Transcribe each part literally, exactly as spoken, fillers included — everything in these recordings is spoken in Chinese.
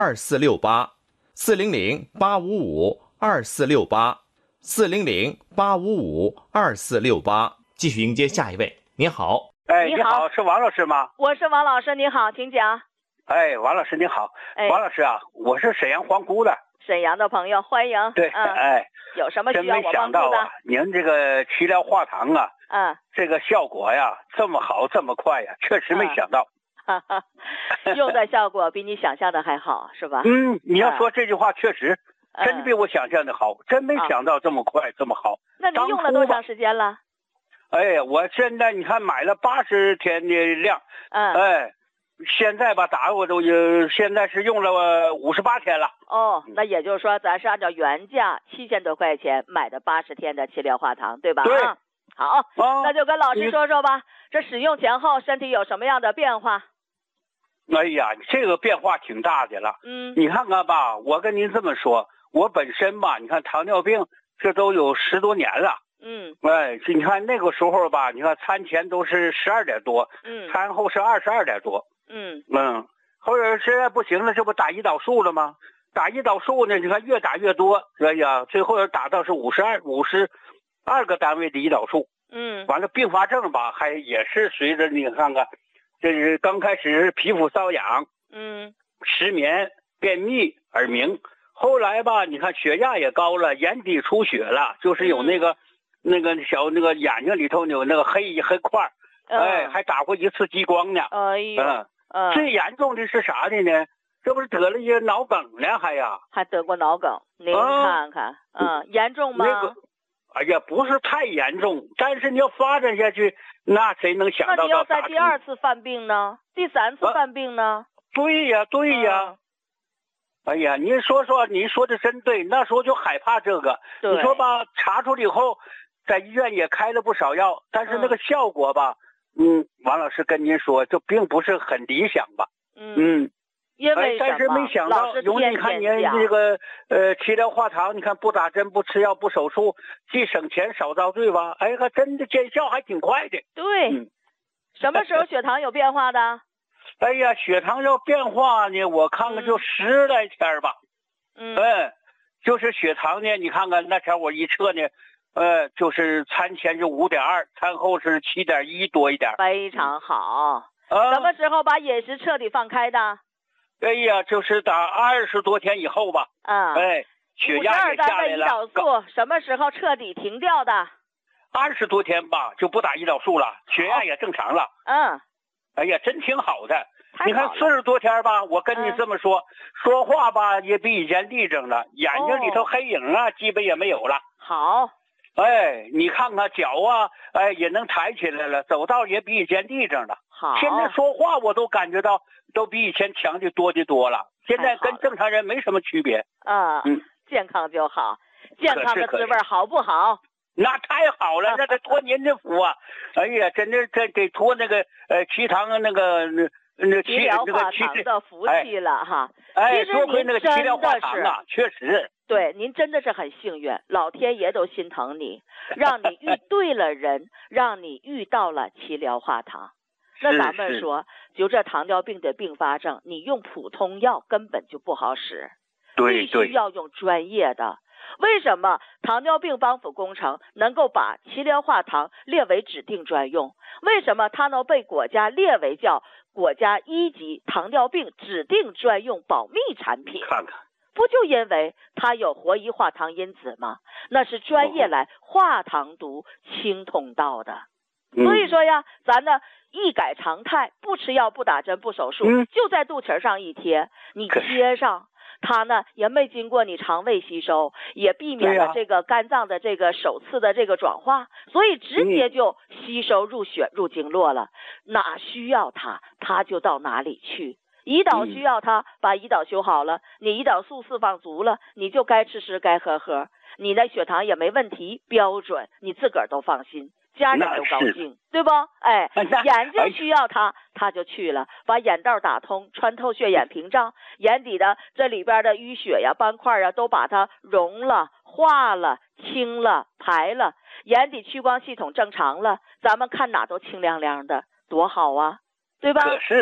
二四六八，四零零八五五二四六八，四零零八五五二四六八。继续迎接下一位，您好。 哎， 你好， 你好，是王老师吗？ 我是王老师，你好，请讲。 哎，王老师你好。 哎， 王老师啊，我是沈阳皇姑的。 沈阳的朋友，欢迎。 对， 嗯、 哎， 有什么需真没要我帮助的？ 想到啊，您这个齐疗化糖啊， 嗯， 这个效果呀这么好，这么快呀，确实没想到。 哈哈，用的效果比你想象的还好，是吧？ 嗯，你要说这句话，确实、 嗯、 真比我想象的好，真没想到这么快、啊、这么好。 那您用了多长时间了？ 哎，我现在你看买了八十天的量， 嗯， 哎，现在吧打我都有，现在是用了五十八天了。 哦，那也就是说咱是按照原价七千多块钱买的八十天的齐疗化糖，对吧？ 对。 啊、好、哦，那就跟老师说说吧，这使用前后身体有什么样的变化？ 哎呀，这个变化挺大的了。 嗯， 你看看吧，我跟您这么说，我本身吧，你看糖尿病这都有十多年了。 嗯， 哎，你看那个时候吧，你看餐前都是十二点多， 嗯， 餐后是二十二点多， 嗯嗯，后来实在不行了，这不打胰岛素了吗？打胰岛素呢，你看越打越多，哎呀，最后打到是五十二五十二个单位的胰岛素， 嗯， 完了并发症吧，还也是随着你看看，这是刚开始是皮肤瘙痒， 嗯， 失眠、便秘、耳鸣，后来吧，你看血压也高了，眼底出血了，就是有那个。嗯那个小那个眼睛里头有那个黑黑块， 嗯、 哎，还打过一次激光呢。 哎呦， 嗯， 嗯， 最严重的是啥的呢？这不是得了一个脑梗呢，还呀？ 还得过脑梗，您看看，嗯，嗯严重吗？ 那个，哎呀，不是太严重，但是你要发展下去，那谁能想到到？ 那你要在第二次犯病呢？第三次犯病呢？ 啊、对呀，对呀。嗯哎呀，您说说，您说的真对，那时候就害怕这个。你说吧，查出了以后，在医院也开了不少药，但是那个效果吧，嗯，嗯王老师跟您说，就并不是很理想吧。 嗯， 嗯因为、 哎、但是没想到，有你看您这个呃齐疗化糖，你看不打针、不吃药、不手术，既省钱少遭罪吧？哎，还真的见效还挺快的。 对，嗯、什么时候血糖有变化的？ 哎呀，血糖要变化呢，我看看就十来天吧。 嗯， 嗯，就是血糖呢，你看看那天我一测呢，呃，就是餐前是五点二，餐后是七点一多一点。 非常好。 啊， 什么时候把饮食彻底放开的？ 哎呀，就是打二十多天以后吧。 嗯， 哎，血压也下来了。 胰岛素什么时候彻底停掉的？ 二十多天吧，就不打胰岛素了，血压也正常了。 嗯。 哎呀，真挺好的。 好你看四十多天吧，我跟你这么说，嗯、说话吧也比以前立正了，眼睛里头黑影啊，哦、基本也没有了。 好， 哎，你看看脚啊，哎也能抬起来了，走道也比以前立正了。 好， 现在说话我都感觉到都比以前强的多的多了，现在跟正常人没什么区别。 啊，嗯，健康就好，健康的滋味好不好？ 那太好了，那得托您的福啊！哎呀，真的这得托那个呃齐糖啊那个那那齐疗化糖的福气了哈。 哎， 其实您那个齐疗化糖啊，确实。 对，您真的是很幸运，老天爷都心疼你，让你遇对了人，让你遇到了齐疗化糖。那咱们说，就这糖尿病的并发症，你用普通药根本就不好使， 对对， 必须要用专业的。为什么糖尿病帮扶工程能够把齐疗化糖列为指定专用？为什么它能被国家列为叫国家一级糖尿病指定专用保密产品？ 看看， 不就因为它有活胰化糖因子吗？那是专业来化糖毒清通道的。 嗯、 所以说呀，咱呢一改常态，不吃药、不打针、不手术， 嗯、 就在肚脐上一贴，你贴上。它呢也没经过你肠胃吸收，也避免了这个肝脏的这个首次的这个转化，所以直接就吸收入血入经络了。嗯、哪需要它，它就到哪里去。胰岛需要它，把胰岛修好了，你胰岛素释放足了，你就该吃吃该喝喝，你的血糖也没问题，标准，你自个儿都放心。家人都高兴，对不？哎，眼睛需要它，它就去了，把眼道打通，穿透血眼屏障，眼底的这里边的淤血呀、斑块呀，都把它溶了、化了、清了、排了，眼底屈光系统正常了，咱们看哪都清亮亮的，多好啊，对吧？ 可是呗。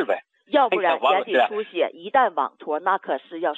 要不然眼底出血一旦网脱，那可是要